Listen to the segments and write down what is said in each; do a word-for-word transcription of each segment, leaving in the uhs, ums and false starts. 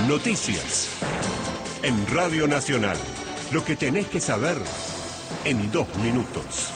Noticias. En Radio Nacional. Lo que tenés que saber en dos minutos.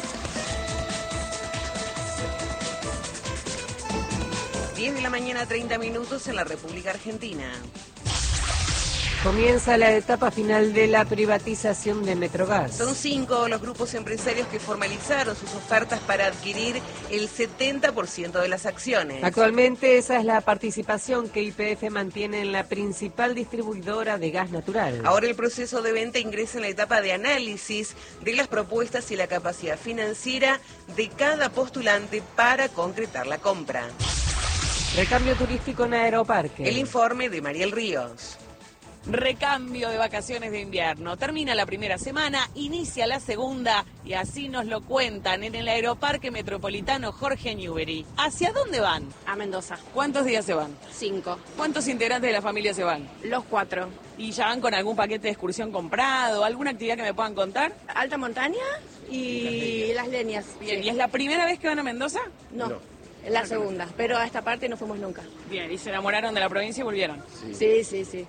diez de la mañana, treinta minutos en la República Argentina. Comienza la etapa final de la privatización de Metrogas. Son cinco los grupos empresarios que formalizaron sus ofertas para adquirir el setenta por ciento de las acciones. Actualmente esa es la participación que Y P F mantiene en la principal distribuidora de gas natural. Ahora el proceso de venta ingresa en la etapa de análisis de las propuestas y la capacidad financiera de cada postulante para concretar la compra. Recambio turístico en Aeroparque. El informe de Mariel Ríos. Recambio de vacaciones de invierno. Termina la primera semana, inicia la segunda y así nos lo cuentan en el Aeroparque Metropolitano Jorge Newbery. ¿Hacia dónde van? A Mendoza. ¿Cuántos días se van? Cinco. ¿Cuántos integrantes de la familia se van? Los cuatro. ¿Y ya van con algún paquete de excursión comprado? ¿Alguna actividad que me puedan contar? Alta montaña y las leñas. Bien, Sí. ¿y es la primera vez que van a Mendoza? No, no, la segunda, pero a esta parte no fuimos nunca. Bien, ¿y se enamoraron de la provincia y volvieron? Sí, sí, sí. sí.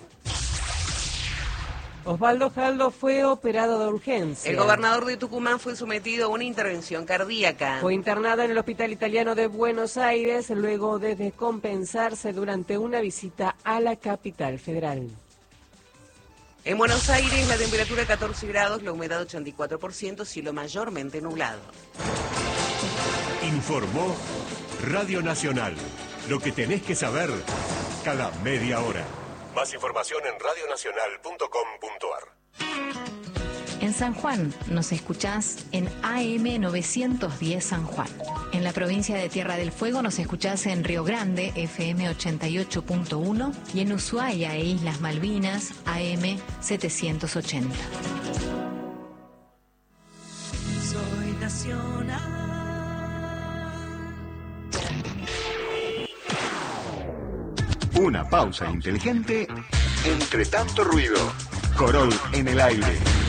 Osvaldo Jaldo fue operado de urgencia. El gobernador de Tucumán fue sometido a una intervención cardíaca. Fue internado en el Hospital Italiano de Buenos Aires luego de descompensarse durante una visita a la capital federal. En Buenos Aires la temperatura catorce grados, la humedad ochenta y cuatro por ciento, cielo mayormente nublado. Informó Radio Nacional. Lo que tenés que saber cada media hora. Más información en radio nacional punto com punto a r. En San Juan nos escuchás en A M novecientos diez San Juan. En la provincia de Tierra del Fuego nos escuchás en Río Grande, F M ochenta y ocho punto uno, y en Ushuaia e Islas Malvinas, A M setecientos ochenta. Soy nacional. Una pausa inteligente entre tanto ruido. Corol en el aire.